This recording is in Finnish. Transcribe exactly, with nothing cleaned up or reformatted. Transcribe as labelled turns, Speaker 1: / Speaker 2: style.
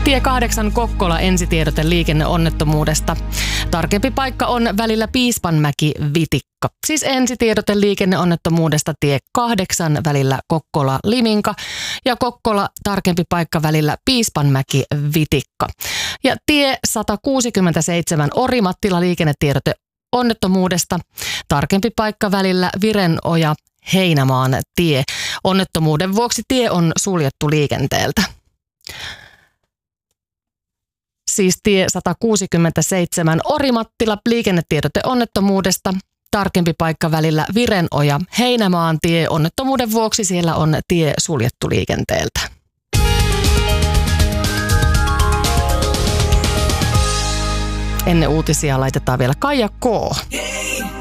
Speaker 1: Tie kahdeksan Kokkola ensitiedote liikenneonnettomuudesta. Tarkempi paikka on välillä Piispanmäki-Vitikka. Siis ensitiedote liikenneonnettomuudesta tie kahdeksan välillä Kokkola-Liminka ja Kokkola tarkempi paikka välillä Piispanmäki-Vitikka. Ja tie sata kuusikymmentäseitsemän Orimattila liikennetiedote onnettomuudesta. Tarkempi paikka välillä Virenoja Heinämaan tie. Onnettomuuden vuoksi tie on suljettu liikenteeltä. Siis tie sata kuusikymmentäseitsemän Orimattila liikennetiedote onnettomuudesta. Tarkempi paikka välillä Virenoja Heinämaan tie. Onnettomuuden vuoksi siellä on tie suljettu liikenteeltä. Ennen uutisia laitetaan vielä Kaija K.